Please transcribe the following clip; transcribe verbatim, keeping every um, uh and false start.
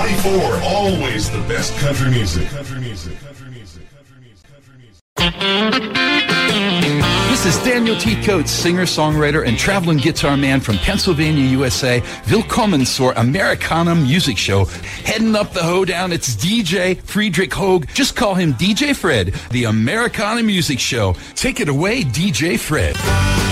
ninety-four, always the best country music. Country music. Country music. Country music. Country music. This is Daniel T. Coates, singer-songwriter and traveling guitar man from Pennsylvania, U S A. Willkommen zur Americana Music Show. Heading up the hoedown, it's D J Friedrich Hoag. Just call him D J Fred, the Americana Music Show. Take it away, D J Fred.